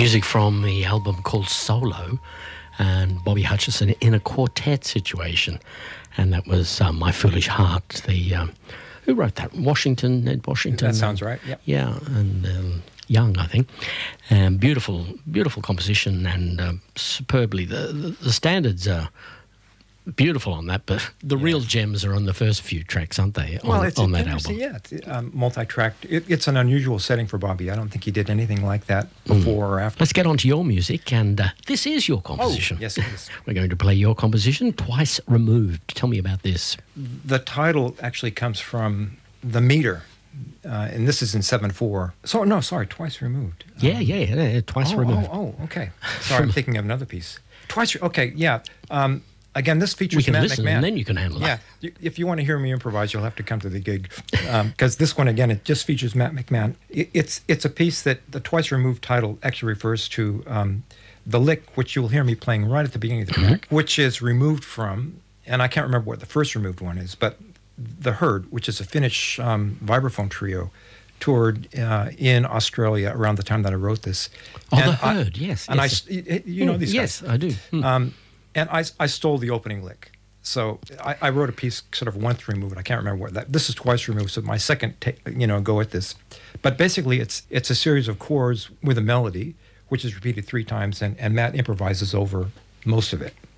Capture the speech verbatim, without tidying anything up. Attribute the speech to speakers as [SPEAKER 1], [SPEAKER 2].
[SPEAKER 1] Music from the album called Solo, and Bobby Hutcherson in a quartet situation. And that was uh, My Foolish Heart. The um, who wrote that? Washington, Ned Washington.
[SPEAKER 2] That sounds right, yep.
[SPEAKER 1] Yeah, and um, Young, I think. Um, beautiful, beautiful composition, and uh, superbly. The, the, the standards are beautiful on that, but the yeah. real gems are on the first few tracks, aren't they, on,
[SPEAKER 2] well, it's
[SPEAKER 1] on that album?
[SPEAKER 2] Yeah, it's um, multi-tracked. It, it's an unusual setting for Bobby. I don't think he did anything like that before mm. or after.
[SPEAKER 1] Let's get on to your music, and uh, this is your composition.
[SPEAKER 2] Oh, yes, it is.
[SPEAKER 1] We're going to play your composition, Twice Removed. Tell me about this.
[SPEAKER 2] The title actually comes from the meter, uh, and this is in seven four. So, no, sorry, Twice Removed.
[SPEAKER 1] Yeah,
[SPEAKER 2] um,
[SPEAKER 1] yeah, yeah, Twice
[SPEAKER 2] oh,
[SPEAKER 1] Removed.
[SPEAKER 2] Oh, oh, okay. Sorry, I'm thinking of another piece. Twice, okay, yeah. Um, Again, this features
[SPEAKER 1] we can
[SPEAKER 2] Matt
[SPEAKER 1] listen
[SPEAKER 2] McMahon.
[SPEAKER 1] And then you can handle
[SPEAKER 2] yeah.
[SPEAKER 1] it.
[SPEAKER 2] Yeah, if you want to hear me improvise, you'll have to come to the gig, because um, this one again, it just features Matt McMahon. It, it's it's a piece that the Twice Removed title actually refers to um, the lick, which you'll hear me playing right at the beginning of the track, mm-hmm. which is removed from, and I can't remember what the first removed one is, but the Herd, which is a Finnish um, vibraphone trio, toured uh, in Australia around the time that I wrote this.
[SPEAKER 1] Oh,
[SPEAKER 2] and
[SPEAKER 1] the Herd, I, yes.
[SPEAKER 2] And
[SPEAKER 1] yes.
[SPEAKER 2] I, you know
[SPEAKER 1] mm,
[SPEAKER 2] these
[SPEAKER 1] yes,
[SPEAKER 2] guys.
[SPEAKER 1] Yes, I do. Mm.
[SPEAKER 2] Um, And I, I stole the opening lick. So I, I wrote a piece sort of once removed. I can't remember what that. This is Twice Removed. So my second, ta- you know, go at this. But basically, it's it's a series of chords with a melody, which is repeated three times, and, and Matt improvises over most of it.